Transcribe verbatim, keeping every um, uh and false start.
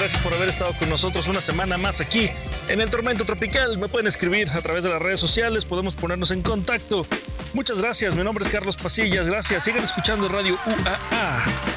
gracias por haber estado con nosotros una semana más aquí en el Tormento Tropical. Me pueden escribir a través de las redes sociales, podemos ponernos en contacto. Muchas gracias, mi nombre es Carlos Pasillas, gracias. Sigan escuchando Radio U A A.